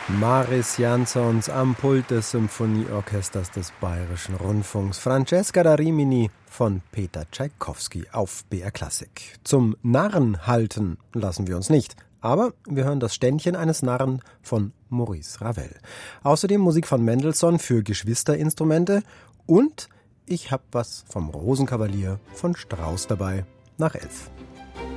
Maris Jansons am Pult des Symphonieorchesters des Bayerischen Rundfunks. Francesca da Rimini von Peter Tschaikowski auf BR Klassik. Zum Narren halten lassen wir uns nicht, aber wir hören das Ständchen eines Narren von Maurice Ravel. Außerdem Musik von Mendelssohn für Geschwisterinstrumente und ich hab was vom Rosenkavalier von Strauss dabei nach 11.